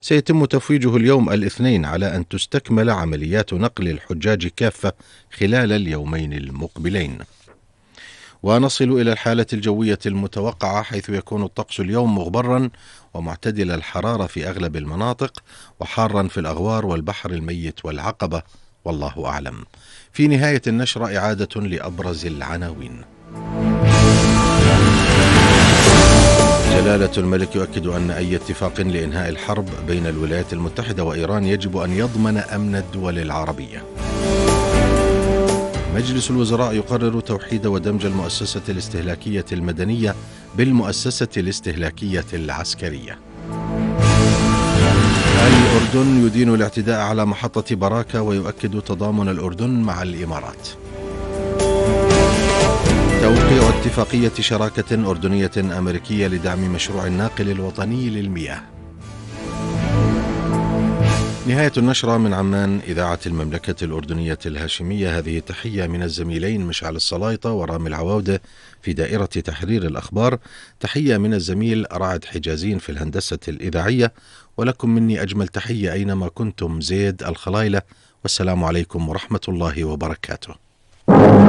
سيتم تفويجه اليوم الاثنين على أن تستكمل عمليات نقل الحجاج كافة خلال اليومين المقبلين. ونصل إلى الحالة الجوية المتوقعة، حيث يكون الطقس اليوم مغبرا ومعتدل الحرارة في أغلب المناطق، وحارا في الأغوار والبحر الميت والعقبة، والله أعلم. في نهاية النشرة إعادة لأبرز العناوين. جلالة الملك يؤكد أن أي اتفاق لإنهاء الحرب بين الولايات المتحدة وإيران يجب أن يضمن أمن الدول العربية. مجلس الوزراء يقرر توحيد ودمج المؤسسة الاستهلاكية المدنية بالمؤسسة الاستهلاكية العسكرية. الأردن يدين الاعتداء على محطة براكة ويؤكد تضامن الأردن مع الإمارات. توقيع اتفاقية شراكة أردنية أمريكية لدعم مشروع الناقل الوطني للمياه. نهاية النشرة من عمان، إذاعة المملكة الأردنية الهاشمية. هذه تحية من الزميلين مشعل السلايطة ورامي العواودة في دائرة تحرير الأخبار. تحية من الزميل رعد حجازين في الهندسة الإذاعية. ولكم مني أجمل تحية أينما كنتم، زيد الخلايلة، والسلام عليكم ورحمة الله وبركاته.